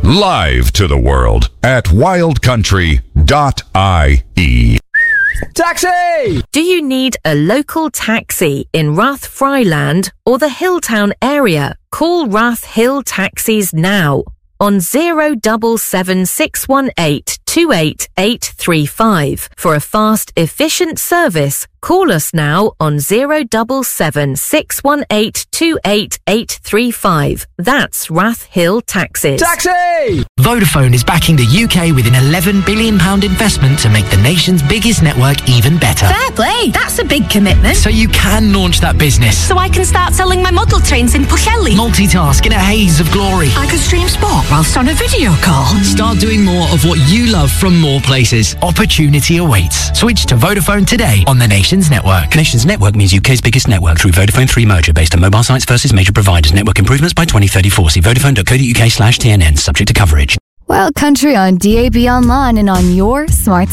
Live to the world at wildcountry.ie. Taxi! Do you need a local taxi in Rathfryland or the Hilltown area? Call Rath Hill Taxis now on 077-618-28835. For a fast, efficient service, call us now on 077-618-28835. That's Rath Hill Taxis. Taxi! Vodafone is backing the UK with an £11 billion investment to make the nation's biggest network even better. Fair play, that's a big commitment. So you can launch that business. So I can start selling my model trains in Pwllheli. Multitask in a haze of glory. I could stream sport whilst on a video call. Start doing more of what you love from more places. Opportunity awaits. Switch to Vodafone today on the Nation's network. Nation's network means UK's biggest network through Vodafone 3 merger based on mobile sites versus major providers. Network improvements by 2034. See vodafone.co.uk/TNN. Subject to coverage. Wild Country on DAB online and on your smart